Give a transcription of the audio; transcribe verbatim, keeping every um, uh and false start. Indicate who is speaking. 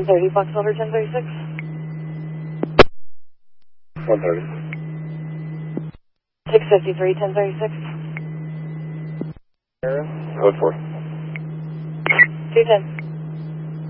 Speaker 1: thirty, Foxtrot ten thirty-six.
Speaker 2: one thirty.
Speaker 1: six fifty-three, ten thirty-six.
Speaker 2: Code four.
Speaker 1: two ten.